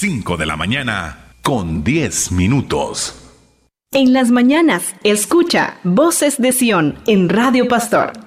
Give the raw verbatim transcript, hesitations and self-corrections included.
cinco de la mañana con diez minutos. En las mañanas, escucha Voces de Sion en Radio Pastor.